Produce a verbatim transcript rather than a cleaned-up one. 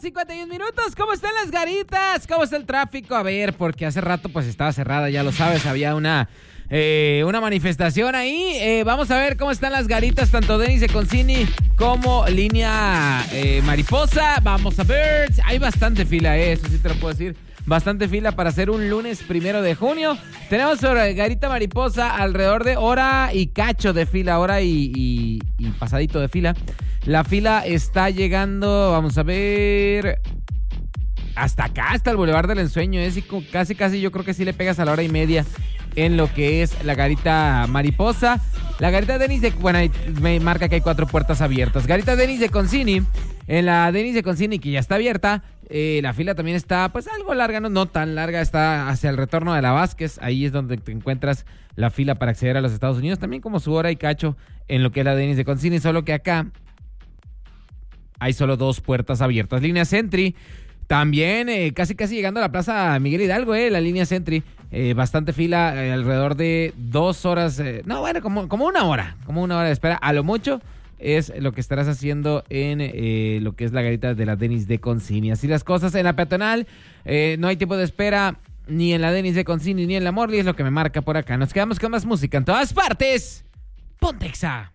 cincuenta y un minutos. ¿Cómo están las garitas? ¿Cómo está el tráfico? A ver, porque hace rato pues estaba cerrada, ya lo sabes, había una eh, una manifestación ahí. Eh, vamos a ver cómo están las garitas, tanto Denis de Concini como Línea eh, Mariposa. Vamos a ver, hay bastante fila, eh, eso sí te lo puedo decir. Bastante fila para hacer un lunes primero de junio. Tenemos sobre Garita Mariposa alrededor de hora y cacho de fila, hora y, y, y pasadito de fila. La fila está llegando, vamos a ver, hasta acá, hasta el Boulevard del Ensueño. Es ¿eh? casi, casi yo creo que sí le pegas a la hora y media en lo que es la Garita Mariposa. La Garita Denis de... Bueno, ahí me marca que hay cuatro puertas abiertas. Garita Denis de Concini. En la Denis de Concini, que ya está abierta, eh, la fila también está pues algo larga, no, no tan larga, está hacia el retorno de la Vázquez. Ahí es donde te encuentras la fila para acceder a los Estados Unidos. También como su hora y cacho en lo que es la Denis de Concini, solo que acá hay solo dos puertas abiertas. Línea Sentry, también eh, casi casi llegando a la Plaza Miguel Hidalgo, eh, la línea Sentry. Eh, bastante fila, eh, alrededor de dos horas, eh, no, bueno, como, como una hora, como una hora de espera, a lo mucho. Es lo que estarás haciendo en eh, lo que es la garita de la Denis de Concini. Así las cosas en la peatonal, eh, no hay tiempo de espera ni en la Denis de Concini ni en la Morley, es lo que me marca por acá. Nos quedamos con más música en todas partes. Pontexa.